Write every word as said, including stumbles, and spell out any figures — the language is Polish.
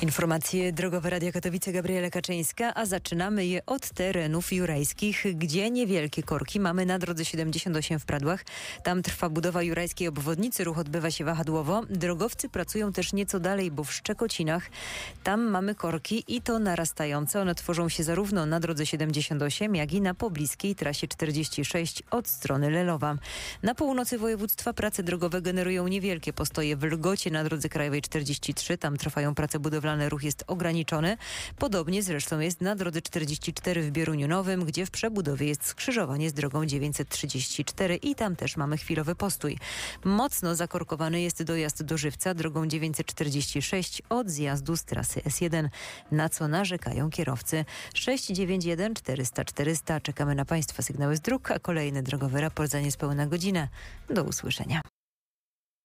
Informacje drogowe Radia Katowice, Gabriela Kaczyńska, a zaczynamy je od terenów jurajskich, gdzie niewielkie korki mamy na drodze siedemdziesiąt osiem w Pradłach. Tam trwa budowa jurajskiej obwodnicy, ruch odbywa się wahadłowo. Drogowcy pracują też nieco dalej, bo w Szczekocinach tam mamy korki i to narastające. One tworzą się zarówno na drodze siedemdziesiąt osiem, jak i na pobliskiej trasie czterdzieści sześć od strony Lelowa. Na północy województwa prace drogowe generują niewielkie postoje w Lgocie na drodze krajowej czterdzieści trzy. Tam trwają prace budowlane. Ruch jest ograniczony. Podobnie zresztą jest na drodze czterdzieści cztery w Bieruniu Nowym, gdzie w przebudowie jest skrzyżowanie z drogą dziewięćset trzydzieści cztery i tam też mamy chwilowy postój. Mocno zakorkowany jest dojazd do Żywca drogą dziewięćset czterdzieści sześć od zjazdu z trasy S jeden, na co narzekają kierowcy. sześć dziewięć jeden czterysta czterysta. Czekamy na Państwa sygnały z dróg, a kolejny drogowy raport za niespełna godzinę. Do usłyszenia.